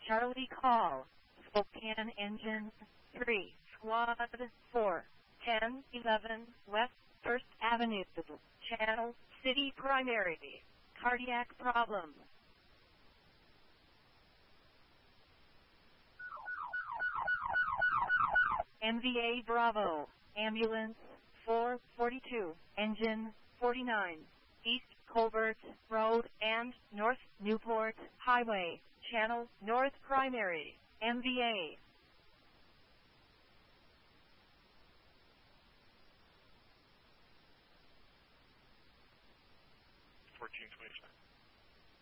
Charlie call. Spokane engine 3, squad 4, 1011 West 1st Avenue, channel city primary, cardiac problem. MVA Bravo, ambulance 442, engine 49, East Colbert Road and North Newport Highway, channel north primary, MVA. 1420.